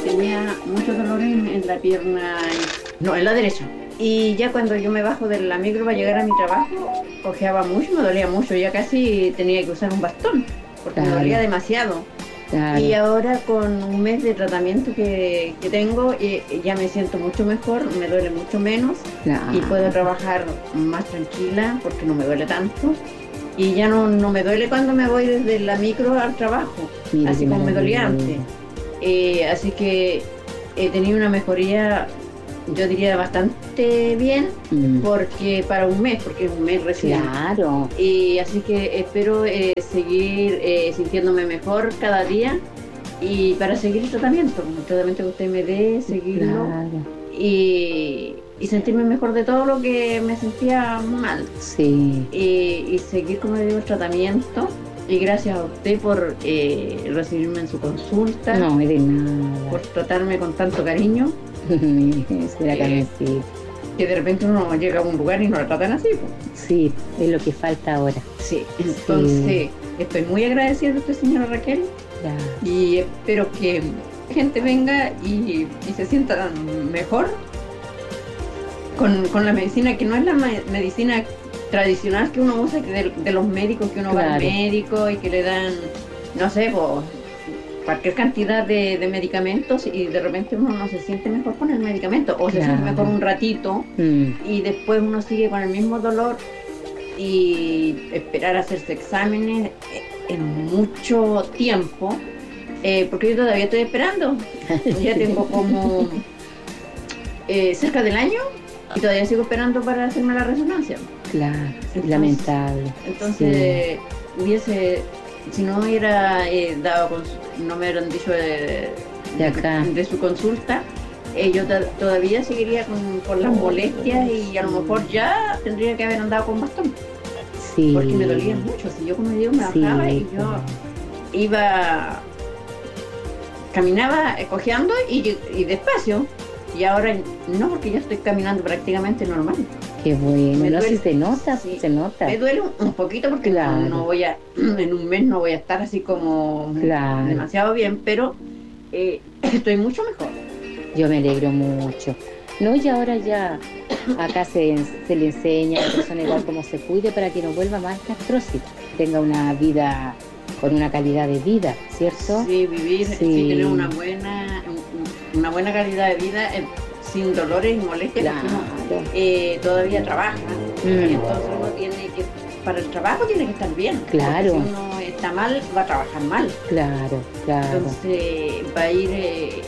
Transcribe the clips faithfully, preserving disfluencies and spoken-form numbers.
tenía muchos dolores en, en la pierna, no, en la derecha. Y ya cuando yo me bajo de la micro para llegar a mi trabajo, cojeaba mucho, me dolía mucho, ya casi tenía que usar un bastón, porque claro. me dolía demasiado. Claro. Y ahora con un mes de tratamiento que, que tengo, eh, ya me siento mucho mejor, me duele mucho menos claro. y puedo trabajar más tranquila porque no me duele tanto. Y ya no, no me duele cuando me voy desde la micro al trabajo, Mira, así como me dolía antes. Eh, así que he tenido una mejoría, yo diría bastante bien, mm. porque para un mes, porque es un mes recién. Claro. Y así que espero eh, seguir eh, sintiéndome mejor cada día y para seguir el tratamiento, el tratamiento que usted me dé, seguirlo. Claro. Y, y sentirme mejor de todo lo que me sentía mal. Sí. Y, y seguir, como le digo, el tratamiento. Y gracias a usted por eh, recibirme en su consulta. No, de nada. Por tratarme con tanto cariño. Será que sí. Que de repente uno llega a un lugar y no lo tratan así. Pues. Sí, es lo que falta ahora. Sí, entonces sí. Estoy muy agradecida de usted, señora Raquel. Ya. Y espero que gente venga y, y se sienta mejor con, con la medicina, que no es la me- medicina tradicional que uno usa, que de, de los médicos, que uno claro. va al médico y que le dan, no sé, pues, cualquier cantidad de, de medicamentos y de repente uno no se siente mejor con el medicamento o claro. se siente mejor un ratito mm. y después uno sigue con el mismo dolor y esperar a hacerse exámenes en mucho tiempo. Eh, porque yo todavía estoy esperando, ya tengo como eh, cerca del año y todavía sigo esperando para hacerme la resonancia. Claro, entonces, lamentable. Entonces, sí. hubiese, si no hubiera eh, dado, cons- no me hubieran dicho de, de, acá. de, de su consulta, eh, yo t- todavía seguiría con, con las molestias y a lo mejor ya tendría que haber andado con bastón. Sí. Porque me dolía mucho, si yo como digo me bajaba sí, y yo claro. iba... Caminaba cojeando y, y despacio, y ahora no, porque ya estoy caminando prácticamente normal. Qué bueno, no, si se nota, sí, se nota. Me duele un, un poquito porque claro. no, no voy a, en un mes no voy a estar así como claro. demasiado bien, pero eh, estoy mucho mejor. Yo me alegro mucho. No, y ahora ya acá se, se le enseña a la persona igual cómo se cuide para que no vuelva más esta artrosis, tenga una vida con una calidad de vida, ¿cierto? Sí, vivir, sí. sí tener una buena, una buena calidad de vida eh, sin dolores y molestias, claro. porque uno eh, todavía trabaja, mm. y entonces uno tiene que, para el trabajo tiene que estar bien. Claro. Si uno está mal, va a trabajar mal. Claro, claro. Entonces va a ir, eh,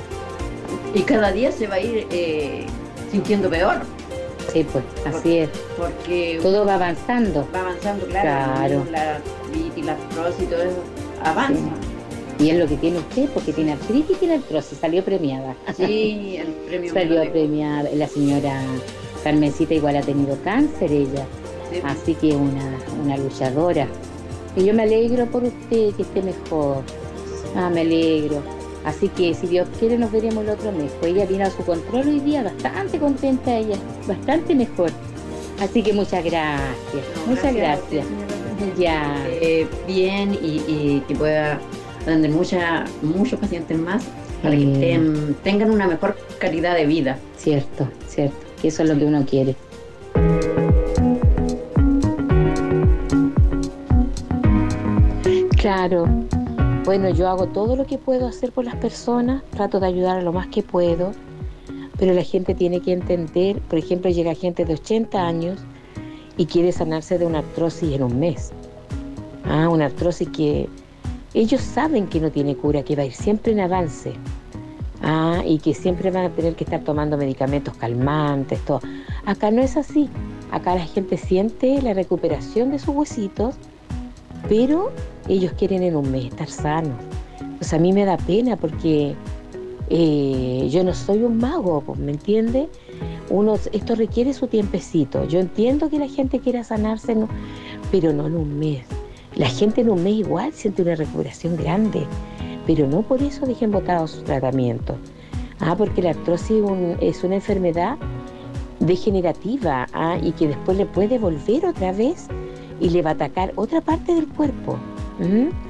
y cada día se va a ir eh, sintiendo peor. Sí, pues, así porque, es. Porque todo va avanzando. Va avanzando, claro. Claro. La artritis, la artrosis y todo eso avanza. Sí. Y es lo que tiene usted, porque tiene artritis y tiene artrosis. Salió premiada. Sí, el premio. Salió premiada. La señora Carmencita igual ha tenido cáncer ella. Sí. Así que una, una luchadora. Y yo me alegro por usted, que esté mejor. Ah, me alegro. Así que si Dios quiere nos veremos el otro mes. Pues ella vino a su control hoy día bastante contenta ella, bastante mejor. Así que muchas gracias, no, muchas gracias. gracias. Ya. Eh, bien y, y que pueda atender mucha, muchos pacientes más para eh. que ten, tengan una mejor calidad de vida. Cierto, cierto, que eso es lo que uno quiere. Claro. Bueno, yo hago todo lo que puedo hacer por las personas, trato de ayudar a lo más que puedo, pero la gente tiene que entender, por ejemplo, llega gente de ochenta años y quiere sanarse de una artrosis en un mes. Ah, una artrosis que ellos saben que no tiene cura, que va a ir siempre en avance. Ah, y que siempre van a tener que estar tomando medicamentos calmantes, todo. Acá no es así. Acá la gente siente la recuperación de sus huesitos, pero ellos quieren en un mes estar sanos. Pues a mí me da pena porque eh, yo no soy un mago, ¿me entiende? Uno, esto requiere su tiempecito. Yo entiendo que la gente quiera sanarse, no, pero no en un mes. La gente en un mes igual siente una recuperación grande, pero no por eso dejen botados sus tratamientos. Ah, porque la artrosis un, es una enfermedad degenerativa, ah, y que después le puede volver otra vez y le va a atacar otra parte del cuerpo. ¿Mm?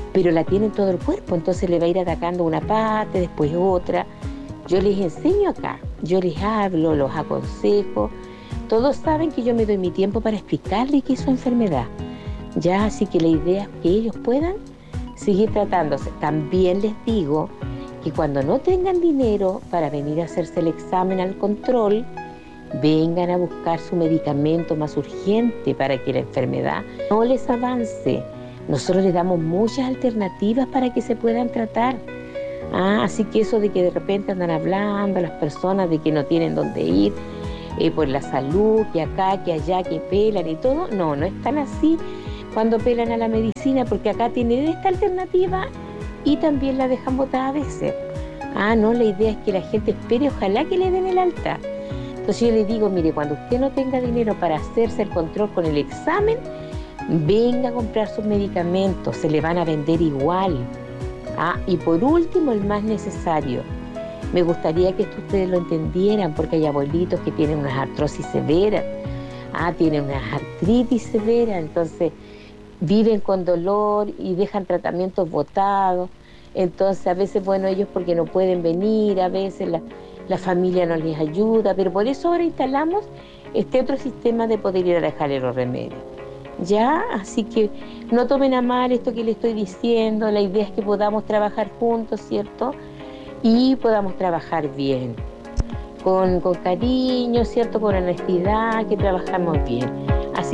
pero la tiene en todo el cuerpo, entonces le va a ir atacando una parte, después otra. Yo les enseño acá, yo les hablo, los aconsejo. Todos saben que yo me doy mi tiempo para explicarles qué es su enfermedad. Ya, así que la idea es que ellos puedan seguir tratándose. También les digo que cuando no tengan dinero para venir a hacerse el examen al control, vengan a buscar su medicamento más urgente para que la enfermedad no les avance. Nosotros les damos muchas alternativas para que se puedan tratar. Ah, así que eso de que de repente andan hablando a las personas de que no tienen dónde ir eh, por la salud, que acá, que allá, que pelan y todo, no, no es tan así cuando pelan a la medicina, porque acá tienen esta alternativa y también la dejan botada a veces. Ah, no, la idea es que la gente espere, ojalá que le den el alta. Entonces yo les digo, mire, cuando usted no tenga dinero para hacerse el control con el examen, venga a comprar sus medicamentos, se le van a vender igual. Ah, y por último, el más necesario, me gustaría que esto ustedes lo entendieran, porque hay abuelitos que tienen unas artrosis severas, ah, tienen unas artritis severas, entonces viven con dolor y dejan tratamientos botados. Entonces a veces, bueno, ellos porque no pueden venir, a veces la, la familia no les ayuda, pero por eso ahora instalamos este otro sistema de poder ir a dejarle los remedios. Ya, así que no tomen a mal esto que les estoy diciendo, la idea es que podamos trabajar juntos, ¿cierto? Y podamos trabajar bien, con, con cariño, ¿cierto? Con honestidad, que trabajamos bien.